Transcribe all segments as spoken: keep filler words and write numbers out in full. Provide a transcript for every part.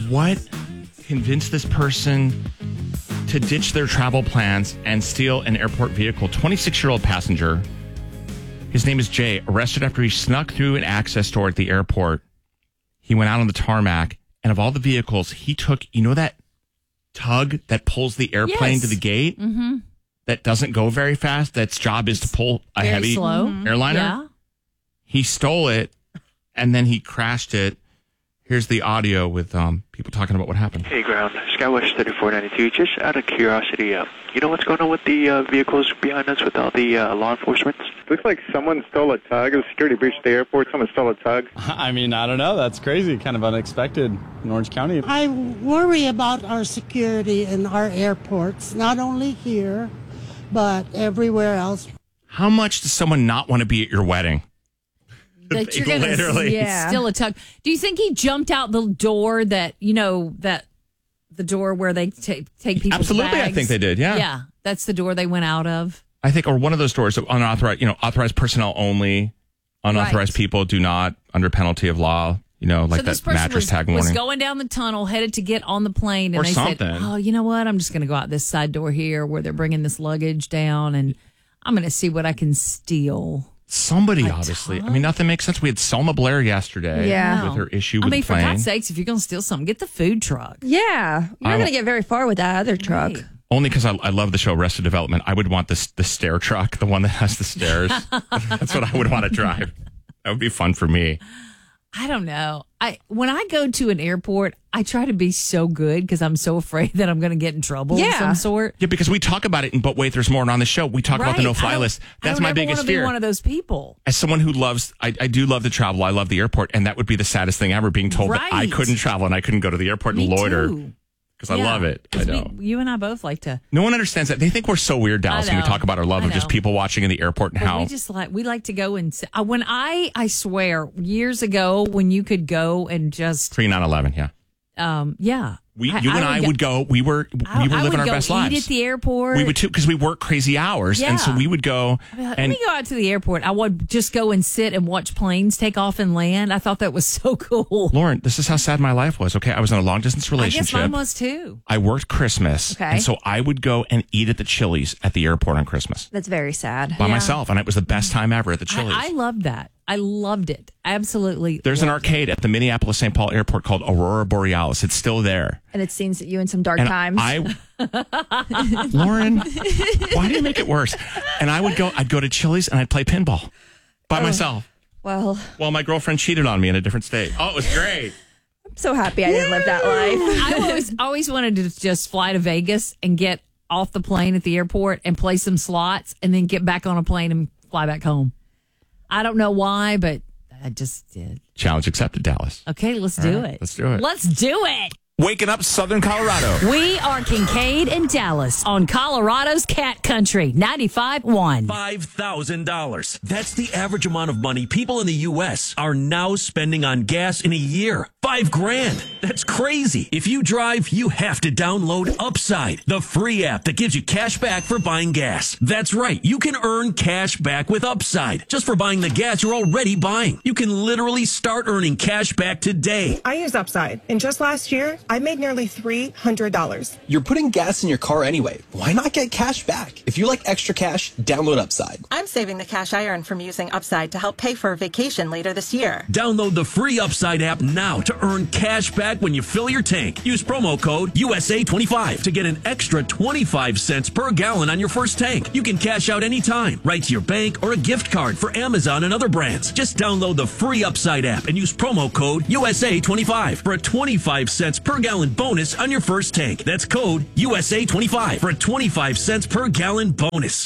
what convinced this person to ditch their travel plans and steal an airport vehicle. twenty-six-year-old passenger. His name is Jay, arrested after he snuck through an access door at the airport. He went out on the tarmac, and of all the vehicles, he took, you know that tug that pulls the airplane yes. to the gate? Mm-hmm. That doesn't go very fast? That's job is to pull a very heavy slow. airliner? Yeah. He stole it, and then he crashed it. Here's the audio with um, people talking about what happened. Hey, ground. Skywest thirty-four ninety-two. Just out of curiosity, uh, you know what's going on with the uh, vehicles behind us with all the uh, law enforcement? Looks like someone stole a tug. It was security breach at the airport. Someone stole a tug. I mean, I don't know. That's crazy. Kind of unexpected in Orange County. I worry about our security in our airports, not only here, but everywhere else. How much does someone not want to be at your wedding? That you're gonna Literally. yeah. steal a tug. Do you think he jumped out the door that, you know, that the door where they take take people's Absolutely, bags? I think they did, yeah. Yeah, that's the door they went out of. I think, or one of those doors, unauthorized, you know, authorized personnel only, unauthorized Right. people do not, under penalty of law, you know, like so this that person mattress was, tag was warning. going down the tunnel, headed to get on the plane, and Or they something. said, "Oh, you know what? I'm just going to go out this side door here where they're bringing this luggage down, and I'm going to see what I can steal." Somebody, A obviously. tug? I mean, nothing makes sense. We had Selma Blair yesterday Yeah. with her issue I with mean, the for plane. God's sakes, if you're going to steal something, get the food truck. Yeah. You're not I- going to get very far with that other truck. Right. Only because I, I love the show Arrested Development. I would want this the stair truck, the one that has the stairs. That's what I would want to drive. That would be fun for me. I don't know. I when I go to an airport, I try to be so good because I'm so afraid that I'm going to get in trouble of Yeah. some sort. Yeah, because we talk about it, in, but wait, there's more on the show. We talk about the Right. no-fly I don't- list. I That's don't my ever biggest wanna be fear. one of those people. As someone who loves, I, I do love to travel. I love the airport, and that would be the saddest thing ever, being told that I Right. couldn't travel and I couldn't go to the airport Me and loiter too. because I Yeah, love it. I 'cause know. We, you and I both like to. No one understands that. They think we're so weird, Dallas, when we know. talk about our love I of just know. people watching in the airport and But how. we just like we like to go and sit- uh, when I I swear years ago when you could go and just Pre nine eleven, yeah. um yeah We, you and I would go. We were I, we were I living would our go best eat lives. at the airport. We would too because we work crazy hours, and so Yeah. we would go. I'd be like, and Let me go out to the airport. I would just go and sit and watch planes take off and land. I thought that was so cool. Lauren, this is how sad my life was. Okay, I was in a long distance I relationship. guess mine was too. I worked Christmas, Okay. and so I would go and eat at the Chili's at the airport on Christmas That's very sad. by Yeah. myself, and it was the best time ever at the Chili's. I, I loved that. I loved it. Absolutely. There's an loved arcade at the Minneapolis Saint Paul Airport called Aurora Borealis. It's still there. And it's seen you in some dark And times. I, Lauren, why do you make it worse? And I would go, I'd go to Chili's and I'd play pinball by myself well, while my girlfriend cheated on me in a different state. Oh, it was great. I'm so happy I didn't live that life. I always always wanted to just fly to Vegas and get off the plane at the airport and play some slots and then get back on a plane and fly back home. I don't know why, but I just did. Challenge accepted, Dallas. Okay, let's do right, it. let's do it. Let's do it. Waking up Southern Colorado. We are Kincaid and Dallas on Colorado's Cat Country, ninety-five point one. five thousand dollars. That's the average amount of money people in the U S are now spending on gas in a year. Five grand. That's crazy. If you drive, you have to download Upside, the free app that gives you cash back for buying gas. That's right. You can earn cash back with Upside just for buying the gas you're already buying. You can literally start earning cash back today. I use Upside, and just last year, I made nearly three hundred dollars. You're putting gas in your car anyway. Why not get cash back? If you like extra cash, download Upside. I'm saving the cash I earned from using Upside to help pay for a vacation later this year. Download the free Upside app now to earn cash back when you fill your tank. Use promo code U S A twenty-five to get an extra twenty-five cents per gallon on your first tank. You can cash out anytime, right to your bank or a gift card for Amazon and other brands. Just download the free Upside app and use promo code U S A twenty-five for a twenty-five cents per gallon bonus on your first tank. That's code U S A twenty-five for a twenty-five cents per gallon bonus.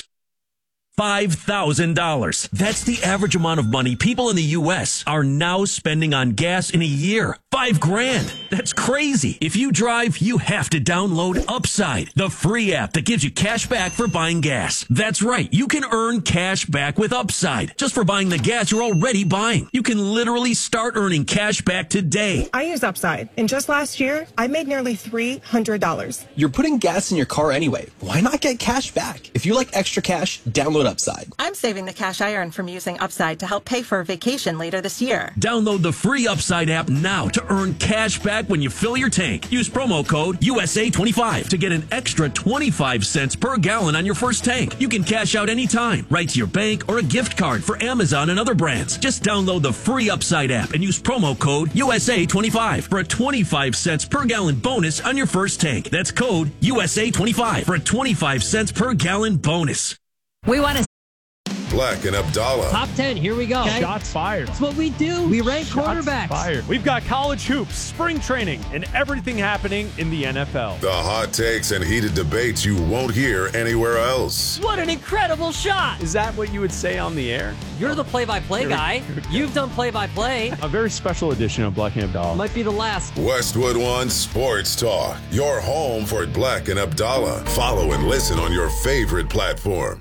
five thousand dollars. That's the average amount of money people in the U S are now spending on gas in a year. Five grand. That's crazy. If you drive, you have to download Upside, the free app that gives you cash back for buying gas. That's right. You can earn cash back with Upside just for buying the gas you're already buying. You can literally start earning cash back today. I use Upside, and just last year, I made nearly three hundred dollars. You're putting gas in your car anyway. Why not get cash back? If you like extra cash, download Upside. I'm saving the cash I earned from using Upside to help pay for a vacation later this year. Download the free Upside app now to to earn cash back when you fill your tank. Use promo code U S A twenty-five to get an extra twenty-five cents per gallon on your first tank. You can cash out anytime, right to your bank or a gift card for Amazon and other brands. Just download the free Upside app and use promo code U S A twenty-five for a twenty-five cents per gallon bonus on your first tank. That's code U S A twenty-five for a twenty-five cents per gallon bonus. We want to. Black and Abdallah. Top ten, here we go. Okay. Shots fired. That's what we do. We rank Shots quarterbacks. Fired. We've got college hoops, spring training, and everything happening in the N F L. The hot takes and heated debates you won't hear anywhere else. What an incredible shot. Is that what you would say on the air? You're the play-by-play guy. You've done play-by-play. A very special edition of Black and Abdallah. Might be the last. Westwood One Sports Talk. Your home for Black and Abdallah. Follow and listen on your favorite platform.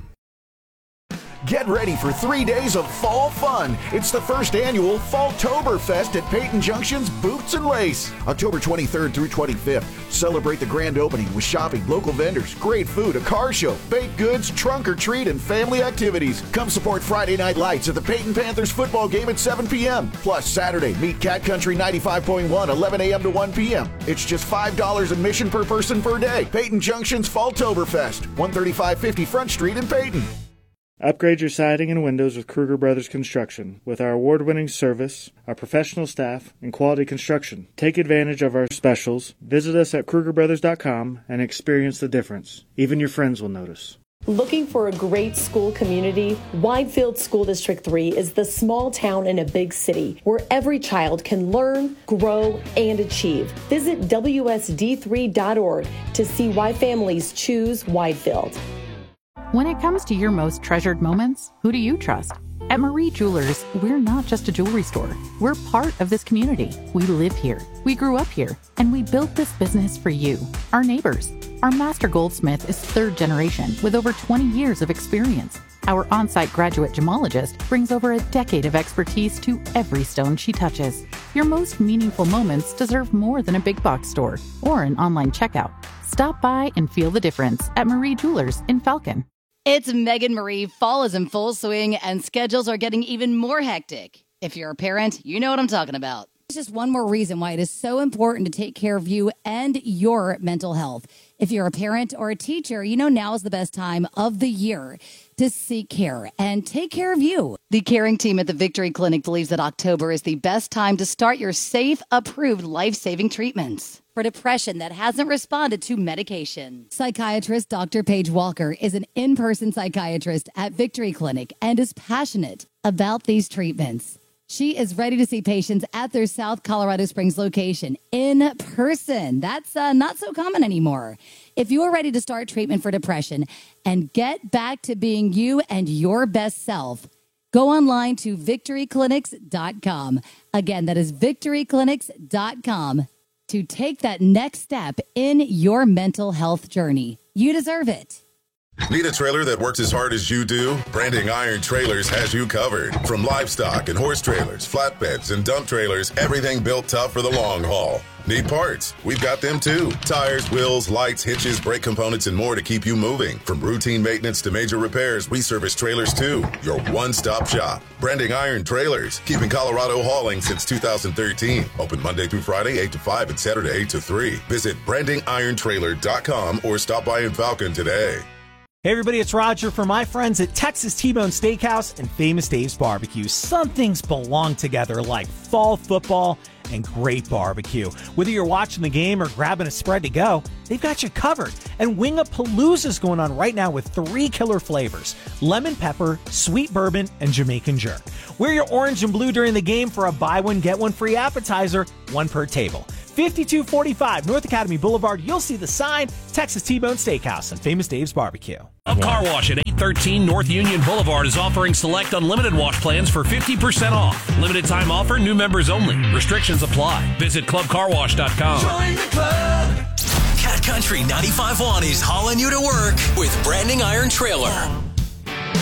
Get ready for three days of fall fun. It's the first annual Falltoberfest at Peyton Junction's Boots and Lace. October twenty-third through twenty-fifth. Celebrate the grand opening with shopping, local vendors, great food, a car show, baked goods, trunk or treat, and family activities. Come support Friday Night Lights at the Peyton Panthers football game at seven p.m. Plus Saturday, meet Cat Country ninety-five point one, eleven a.m. to one p.m. It's just five dollars admission per person per day. Peyton Junction's Falltoberfest, one thirty-five fifty Front Street in Peyton. Upgrade your siding and windows with Kruger Brothers Construction. With our award-winning service, our professional staff, and quality construction. Take advantage of our specials. Visit us at Kruger Brothers dot com and experience the difference. Even your friends will notice. Looking for a great school community? Widefield School District three is the small town in a big city where every child can learn, grow, and achieve. Visit W S D three dot org to see why families choose Widefield. When it comes to your most treasured moments, who do you trust? At Marie Jewelers, we're not just a jewelry store. We're part of this community. We live here. We grew up here. And we built this business for you, our neighbors. Our master goldsmith is third generation with over twenty years of experience. Our on-site graduate gemologist brings over a decade of expertise to every stone she touches. Your most meaningful moments deserve more than a big box store or an online checkout. Stop by and feel the difference at Marie Jewelers in Falcon. It's Megan Marie. Fall is in full swing, and schedules are getting even more hectic. If you're a parent, you know what I'm talking about. It's just one more reason why it is so important to take care of you and your mental health. If you're a parent or a teacher, you know now is the best time of the year to seek care and take care of you. The caring team at the Victory Clinic believes that October is the best time to start your safe, approved, life-saving treatments for depression that hasn't responded to medication. Psychiatrist Doctor Paige Walker is an in-person psychiatrist at Victory Clinic and is passionate about these treatments. She is ready to see patients at their South Colorado Springs location in person. That's uh, not so common anymore. If you are ready to start treatment for depression and get back to being you and your best self, go online to victory clinics dot com. Again, that is victory clinics dot com to take that next step in your mental health journey. You deserve it. Need a trailer that works as hard as you do? Branding Iron Trailers has you covered. From livestock and horse trailers, flatbeds, and dump trailers, everything built tough for the long haul. Need parts? We've got them too. Tires, wheels, lights, hitches, brake components, and more to keep you moving. From routine maintenance to major repairs, we service trailers too. Your one-stop shop. Branding Iron Trailers. Keeping Colorado hauling since two thousand thirteen. Open Monday through Friday, eight to five, and Saturday, eight to three. Visit branding iron trailer dot com or stop by in Falcon today. Hey everybody, it's Roger for my friends at Texas T-Bone Steakhouse and Famous Dave's Barbecue. Some things belong together like fall football and great barbecue. Whether you're watching the game or grabbing a spread to go, they've got you covered. And Wing-A-Palooza's going on right now with three killer flavors: lemon pepper, sweet bourbon, and Jamaican jerk. Wear your orange and blue during the game for a buy one, get one free appetizer, one per table. fifty-two forty-five North Academy Boulevard. You'll see the sign, Texas T-Bone Steakhouse and Famous Dave's Barbecue. A car wash at eight thirteen North Union Boulevard is offering select unlimited wash plans for fifty percent off. Limited time offer, new members only. Restrictions apply. Visit club car wash dot com. Join the club. Cat Country ninety-five point one is hauling you to work with Branding Iron Trailer.